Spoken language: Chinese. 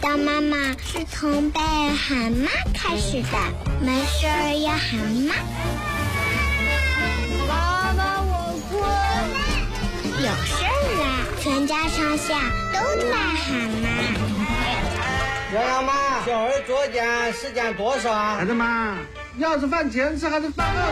当妈妈是从被喊妈开始的，没事儿要喊妈。 妈妈，我困。 有事儿啦，全家上下都在喊妈。 洋洋妈，小儿捉奸时间多少？ 孩子妈，要是饭前吃还是饭后